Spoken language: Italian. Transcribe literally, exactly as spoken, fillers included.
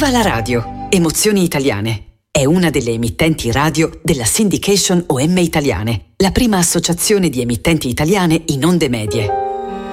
Viva la radio! Emozioni Italiane. È una delle emittenti radio della Syndication O M Italiane, la prima associazione di emittenti italiane in onde medie.